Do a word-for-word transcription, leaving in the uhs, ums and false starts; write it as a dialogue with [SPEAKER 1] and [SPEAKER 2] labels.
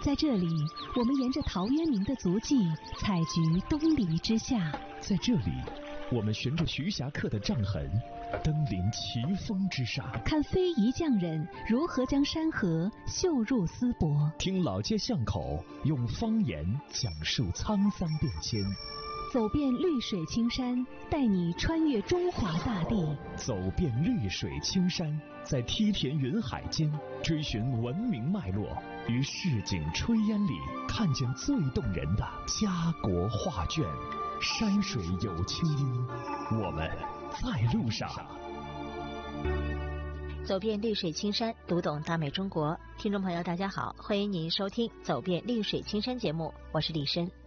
[SPEAKER 1] 在这里，我们沿着陶渊明的足迹，采菊东篱之下。
[SPEAKER 2] 在这里，我们循着徐霞客的杖痕，登临奇峰之上，
[SPEAKER 1] 看非遗匠人如何将山河绣入丝帛，
[SPEAKER 2] 听老街巷口用方言讲述沧桑变迁，
[SPEAKER 1] 走遍绿水青山，带你穿越中华大地。
[SPEAKER 2] 走遍绿水青山，在梯田云海间追寻文明脉络，于市井炊烟里看见最动人的家国画卷。山水有清音，我们在路上。
[SPEAKER 3] 走遍绿水青山，读懂大美中国。听众朋友大家好，欢迎您收听走遍绿水青山节目，我是李申。